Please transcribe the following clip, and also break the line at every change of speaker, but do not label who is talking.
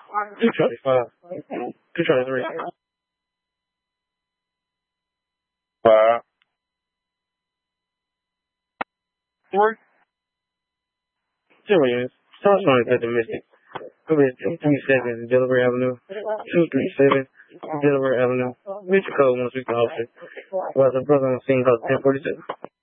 225. 223. 5. 3. 0 units. Start showing at the Mystic. Go ahead, 237 Delaware Avenue. 237 Delaware Avenue. Mr. Code 1 Street Officer. While the brother on scene called 1042.